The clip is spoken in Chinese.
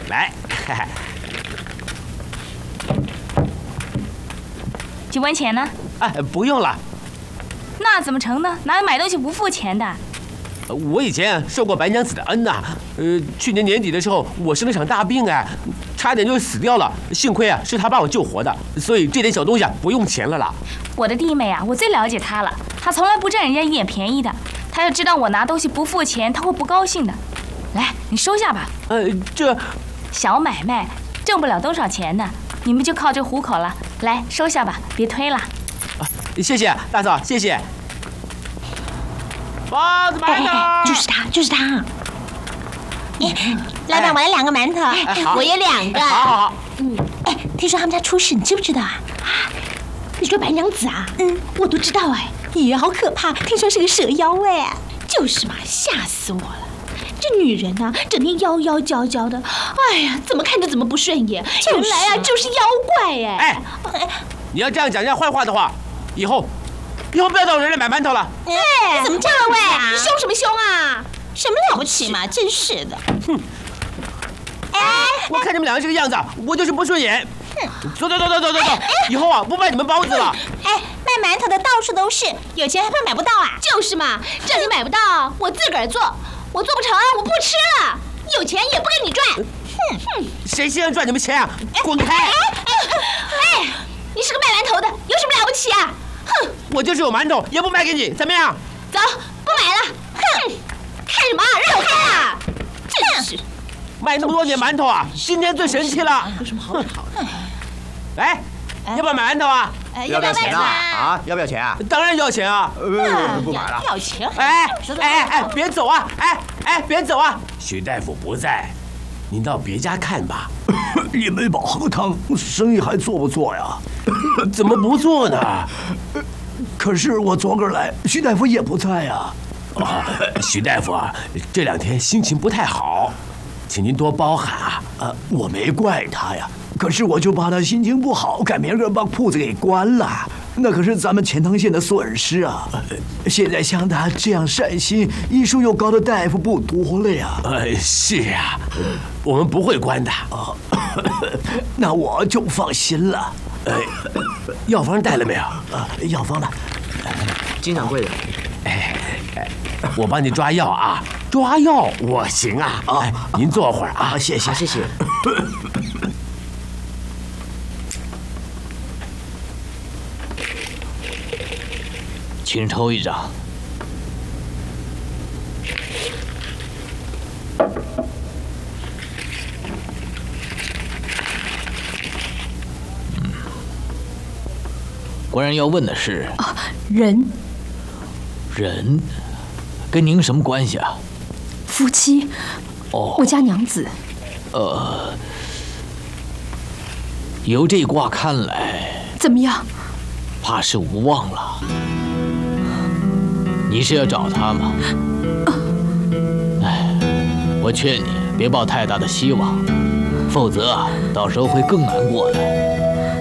来， 几文钱呢？ 哎，不用了。 那怎么成呢？哪有买东西不付钱的？ 我以前受过白娘子的恩呐。去年年底的时候，我生了场大病，哎，差点就死掉了。幸亏啊，是他把我救活的，所以这点小东西啊，不用钱了啦。 我的弟妹啊，我最了解她了，她从来不占人家一点便宜的。她要知道我拿东西不付钱，她会不高兴的。来，你收下吧。 这小买卖挣不了多少钱呢，你们就靠这糊口了。来，收下吧，别推了。 谢谢大嫂，谢谢。包子馒头， 就是他。老板，我来2个馒头，我也2个。 好。 听说他们家出事，你知不知道啊？你说白娘子啊？我都知道哎。也好可怕，听说是个蛇妖哎。就是嘛，吓死我了。这女人啊，整天妖妖娇娇的，哎呀，怎么看着怎么不顺眼。原来啊，就是妖怪哎。 你要这样讲人家坏话的话，以后不要到我这里买馒头了。 你怎么这样喂？你凶什么凶啊？什么了不起嘛，真是的。哼。 我看你们2个这个样子，我就是不顺眼。走，以后啊，不卖你们包子了。 卖馒头的到处都是，有钱还怕买不到啊？就是嘛，这里买不到，我自个儿做，我做不成，我不吃了。有钱也不给你赚。 谁稀罕赚你们钱啊？滚开！ 你是个卖馒头的，有什么了不起啊？哼！ 我就是有馒头，也不卖给你，怎么样？ 走，不买了。哼！看什么？让我看啊！真是。 卖那么多年馒头啊，今天最神气了。 有什么好吵的？ 来，要不要买馒头啊？ 要不要钱啊？ 要不要钱啊？ 当然要钱啊！ 不买了。 要钱？ 别走啊！别走啊！徐大夫不在，您到别家看吧。 也没饱喝汤，生意还做不做呀？ 怎么不做呢？ 可是我昨个来，徐大夫也不在呀。 徐大夫啊，这2天心情不太好，请您多包涵啊。 我没怪他呀，可是我就怕他心情不好，赶明儿把铺子给关了，那可是咱们钱塘县的损失啊。现在像他这样善心、医术又高的大夫不多了呀。 是啊，我们不会关的。 那我就放心了。 药方带了没有？ 药方呢？ 金掌柜的。 我帮你抓药啊，抓药我行啊。您坐会儿啊。 谢谢。 请抽1张。官人要问的是人， 跟您什么关系啊？ 夫妻。我家娘子。 由这卦看来， 怎么样？ 怕是无望了。你是要找他吗？我劝你别抱太大的希望，否则到时候会更难过的。